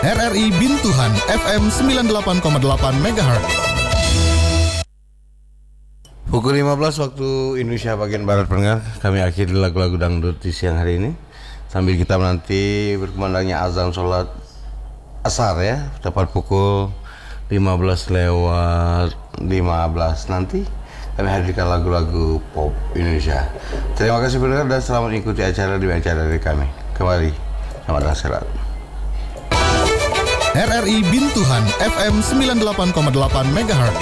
RRI Bintuhan FM 98,8 MHz. Pukul 15 waktu Indonesia bagian Barat pendengar, kami akhiri lagu-lagu dangdut di siang hari ini sambil kita menanti berkumandangnya azan sholat asar ya, tepat pukul 15 lewat 15 nanti kami hadirkan lagu-lagu pop Indonesia. Terima kasih pendengar dan selamat mengikuti acara dari kami. Kembali, selamat istirahat. RRI Bintuhan FM 98,8 MHz.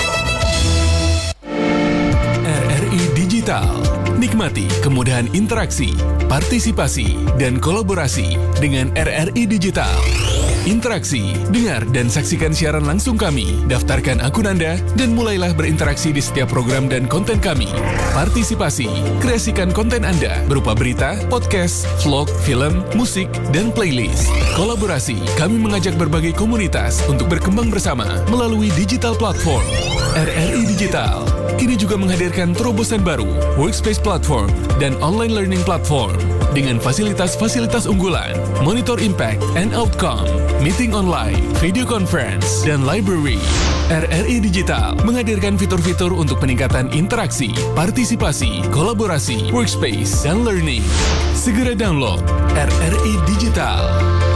RRI Digital. Nikmati kemudahan interaksi, partisipasi, dan kolaborasi dengan RRI Digital. Interaksi, dengar dan saksikan siaran langsung kami, daftarkan akun Anda, dan mulailah berinteraksi di setiap program dan konten kami. Partisipasi, kreasikan konten Anda berupa berita, podcast, vlog, film, musik, dan playlist. Kolaborasi, kami mengajak berbagai komunitas untuk berkembang bersama melalui digital platform. RRI Digital kini juga menghadirkan terobosan baru, workspace platform, dan online learning platform dengan fasilitas-fasilitas unggulan, monitor impact and outcome, meeting online, video conference, dan library. RRI Digital menghadirkan fitur-fitur untuk peningkatan interaksi, partisipasi, kolaborasi, workspace, dan learning. Segera download RRI Digital.